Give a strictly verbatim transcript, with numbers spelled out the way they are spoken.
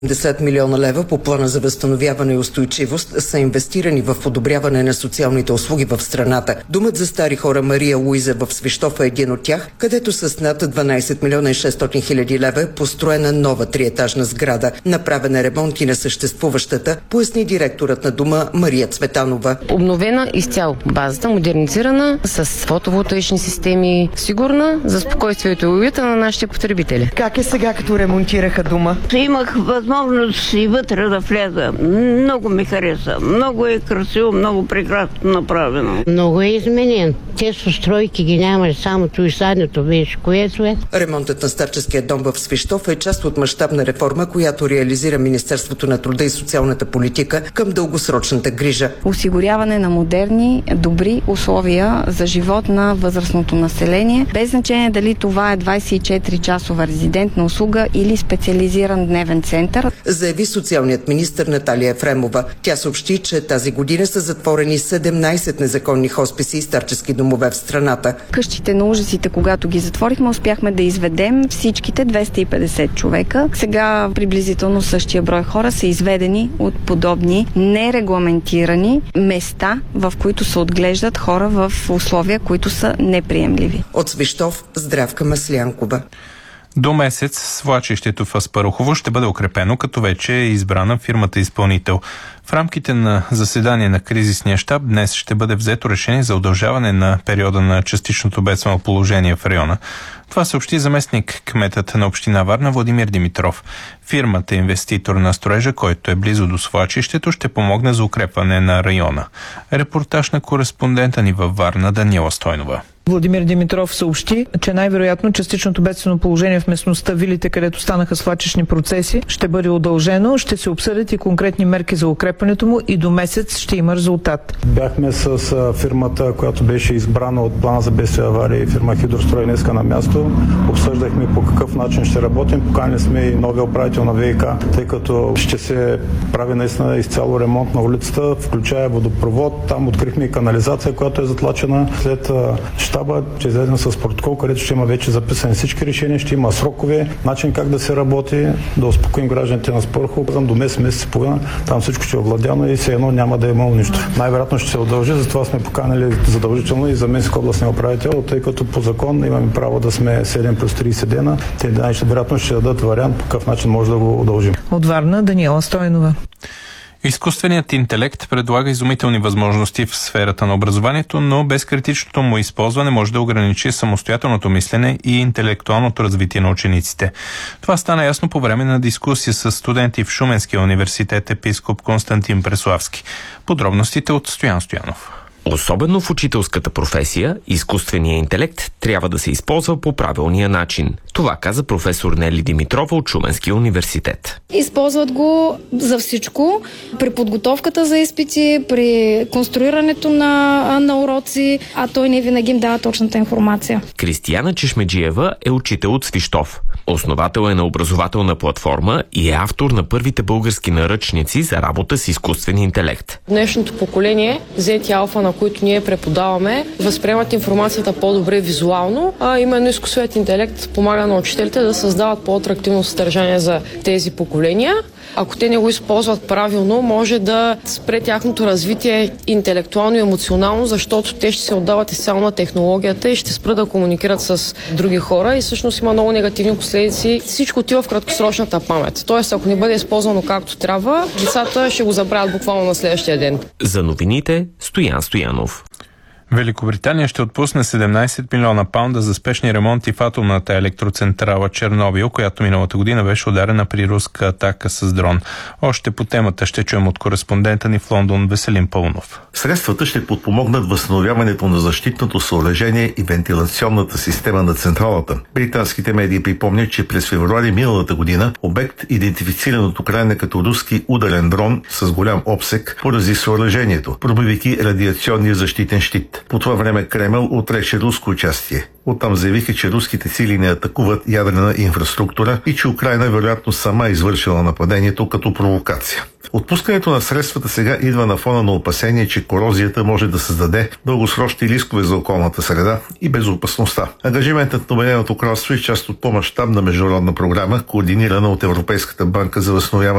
десет милиона лева по плана за възстановяване и устойчивост са инвестирани в подобряване на социалните услуги в страната. Домът за стари хора Мария Луиза в Свищов е един от тях, където с над дванадесет милиона и шестстотин хиляди лева е построена нова триетажна сграда. Направен е ремонт и на съществуващата, поясни директорът на дома Мария Цветанова. Обновена изцяло базата, модернизирана, с фотоволтаични системи, сигурна за спокойствието и уюта на нашите потребители. Как е сега, като ремонтираха дома? Имах възможност и вътре да вляза. Много ми хареса. Много е красиво, много прекрасно направено. Много е изменен. Те с устройки ги няма, само то и задното беше, което е. Ремонтът на старческия дом в Свищов е част от мащабна реформа, която реализира Министерството на труда и социалната политика към дългосрочната грижа. Осигуряване на модерни, добри условия за живот на възрастното население, без значение дали това е двадесет и четири часова резидентна услуга или специализиран дневен център. Заяви социалният министър Наталия Ефремова. Тя съобщи, че тази година са затворени седемнадесет незаконни хосписи и старчески домове в страната. Къщите на ужасите, когато ги затворихме, успяхме да изведем всичките двеста и петдесет човека. Сега приблизително същия брой хора са изведени от подобни нерегламентирани места, в които се отглеждат хора в условия, които са неприемливи. От Свищов, Здравка Маслянкова. До месец свлачището в Аспарухово ще бъде укрепено, като вече е избрана фирмата изпълнител. В рамките на заседание на кризисния щаб днес ще бъде взето решение за удължаване на периода на частичното бедствено положение в района. Това съобщи заместник кметът на община Варна Владимир Димитров. Фирмата инвеститор на строежа, който е близо до свлачището, ще помогне за укрепване на района. Репортаж на кореспондента ни във Варна Даниела Стойнова. Владимир Димитров съобщи, че най-вероятно частичното бедствено положение в местността Вилите, където станаха свлачищни процеси, ще бъде удължено. Ще се обсъдят и конкретни мерки за укрепването му и до месец ще има резултат. Бяхме с фирмата, която беше избрана от плана за бедствия аварии, фирма Хидрострой, днеска на място. Обсъждахме по какъв начин ще работим. Поканили сме и новия управител на ВиК, тъй като ще се прави наистина изцяло ремонт на улицата, включая водопровод. Там открихме и канализация, която е затлачена. След щаба ще излезем с протокол, където ще има вече записани всички решения, ще има срокове, начин как да се работи, да успокоим гражданите на Аспарухово. До месец, месец и половина, там всичко ще е овладяно и все едно няма да е имало нищо. Най-вероятно ще се удължи, затова сме поканили задължително и заместник областния управител, тъй като по закон имаме право да сме седем плюс тридесет дена. Те най-вероятно ще дадат вариант по какъв начин може да го удължим. От Варна Даниела Стойнова. Изкуственият интелект предлага изумителни възможности в сферата на образованието, но без критичното му използване може да ограничи самостоятелното мислене и интелектуалното развитие на учениците. Това стана ясно по време на дискусия с студенти в Шуменския университет епископ Константин Преславски. Подробностите от Стоян Стоянов. Особено в учителската професия, изкуственият интелект трябва да се използва по правилния начин. Това каза професор Нели Димитрова от Шуменския университет. Използват го за всичко. При подготовката за изпити, при конструирането на, на уроци, а той не винаги им дава точната информация. Кристияна Чешмеджиева е учител от Свищов. Основател е на образователна платформа и е автор на първите български наръчници за работа с изкуствен интелект. Днешното поколение, зет и алфа, на които ние преподаваме, възприемат информацията по-добре визуално, а именно изкуственият интелект помага на учителите да създават по-атрактивно съдържание за тези поколения. Ако те не го използват правилно, може да спре тяхното развитие интелектуално и емоционално, защото те ще се отдават изцяло на технологията и ще спрат да комуникират с други хора и всъщност има много негативни последици. Всичко отива в краткосрочната памет. Тоест, ако не бъде използвано както трябва, децата ще го забравят буквално на следващия ден. За новините Стоян Стоянов. Великобритания ще отпусне седемнадесет милиона паунда за спешни ремонти в атомната електроцентрала Чернобил, която миналата година беше ударена при руска атака с дрон. Още по темата ще чуем от кореспондента ни в Лондон Веселин Пълнов. Средствата ще подпомогнат възстановяването на защитното съоръжение и вентилационната система на централата. Британските медии припомнят, че през февруари миналата година обект, идентифициран от Украйна като руски ударен дрон с голям обсек, порази съоръжението, пробивайки радиационния защитен щит. По това време Кремъл отрече руско участие. Оттам заявиха, че руските сили не атакуват ядрена инфраструктура и че Украйна вероятно сама извършила нападението като провокация. Отпускането на средствата сега идва на фона на опасение, че корозията може да създаде дългосрочни рискове за околната среда и безопасността. Ангажиментът на Обединеното кралство е част от по-мащабна международна програма, координирана от Европейската банка за възстановяване